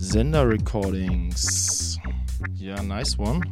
Zender Recordings. Yeah, nice one.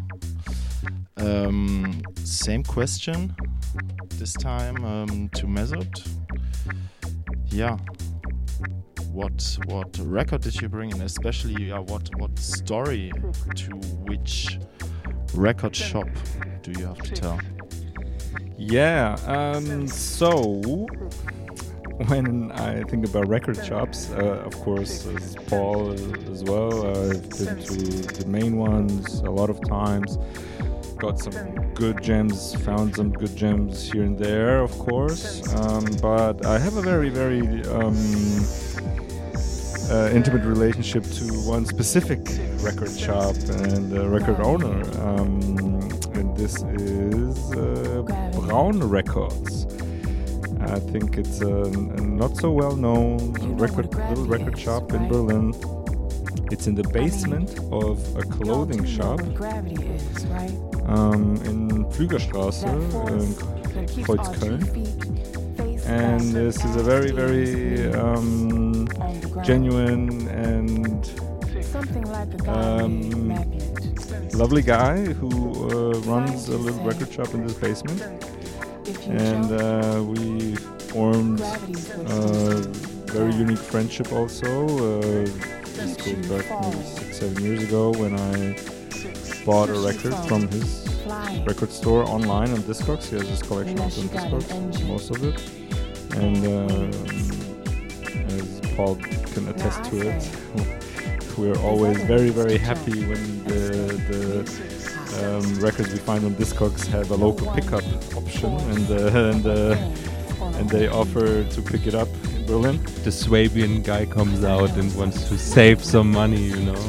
Same question. This time to Method. Yeah. What record did you bring in? Especially what story to which record shop do you have to tell? Yeah, so when I think about record shops, of course, as Paul as well, I've been to the main ones a lot of times. Got some good gems, found some good gems here and there, of course. But I have a very, very intimate relationship to one specific record shop and record owner. And this is Braun Records. I think it's a not so well known little record shop in Berlin. It's in the basement of a clothing shop in Pflügerstraße in Kreuzköln. And this is a very, very genuine and lovely guy who runs a little record shop in this basement. And we formed a very unique friendship also. This goes back maybe 6-7 years ago when I bought a record from his record store online on Discogs. He has his collection also on Discogs, most of it. And as Paul can attest to it, we're always very, very happy when the records we find on Discogs have a local pickup option, and they offer to pick it up in Berlin. The Swabian guy comes out and wants to save some money, you know.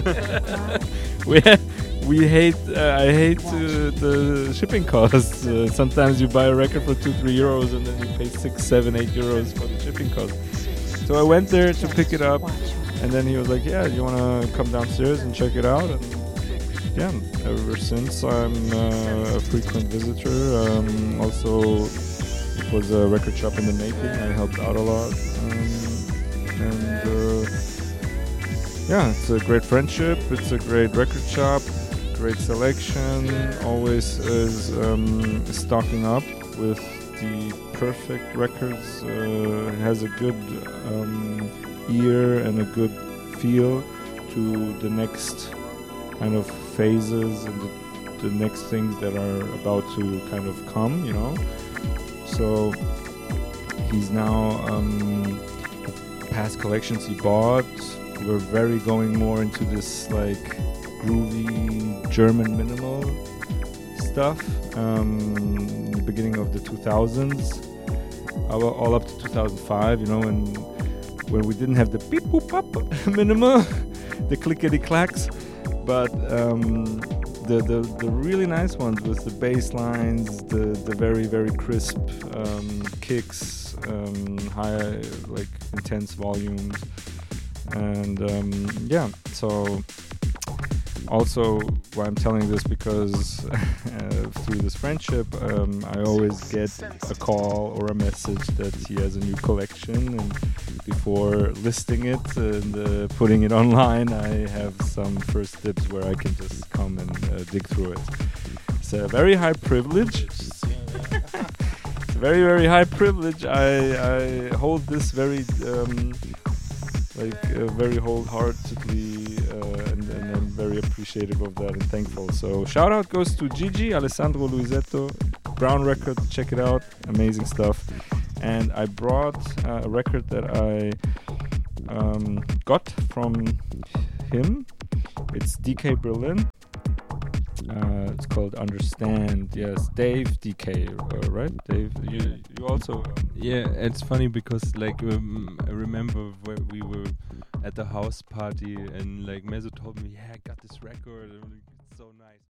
We hate. I hate the shipping costs. Sometimes you buy a record for 2-3 euros and then you pay 6, 7, 8 euros for the shipping cost. So I went there to pick it up, and then he was like, "Yeah, you wanna come downstairs and check it out?" And yeah, ever since I'm a frequent visitor. Also, it was a record shop in the making. I helped out a lot, and yeah, it's a great friendship. It's a great record shop. Great selection, always is stocking up with the perfect records, has a good ear and a good feel to the next kind of phases and the next things that are about to kind of come, you know. So he's now, past collections he bought, we're very going more into this like groovy German minimal stuff. The beginning of the 2000s, all up to 2005, you know, and when we didn't have the beep boop pop minimal, the clickety clacks, but the really nice ones with the bass lines, the very, very crisp kicks, high, like intense volumes, and yeah, so. Also, why I'm telling this, because through this friendship, I always get a call or a message that he has a new collection, and before listing it and putting it online, I have some first tips where I can just come and dig through it. It's a very high privilege. It's a very, very high privilege. I hold this very very wholeheartedly, and I'm very appreciative of that and thankful. So shout out goes to Gigi, Alessandro Luisetto, Braun Records, check it out, amazing stuff. And I brought a record that I got from him. It's DK Berlin. It's called Understand. Yes, Dave DK, right? Dave, you also. Yeah, it's funny because like I remember when we were at the house party and like Mezzo told me, "Yeah, I got this record. It's so nice."